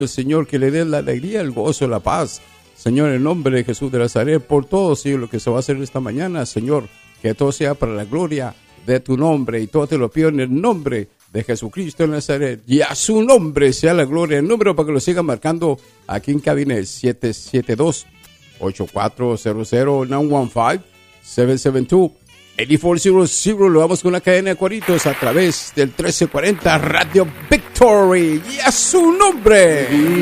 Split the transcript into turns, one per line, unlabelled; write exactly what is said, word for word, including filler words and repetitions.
Señor, que le dé la alegría, el gozo, la paz. Señor, en el nombre de Jesús de Nazaret, por todo, Señor, lo que se va a hacer esta mañana, Señor, que todo sea para la gloria de tu nombre. Y todo te lo pido en el nombre de Jesucristo de Nazaret. Y a su nombre sea la gloria. El número para que lo sigan marcando aquí en cabina es siete siete dos, ocho cuatro cero cero, nueve uno cinco, siete siete dos, ocho cuatro cero cero. Lo vamos con una cadena de cuaritos a través del trece cuarenta Radio Victory. Y a su nombre.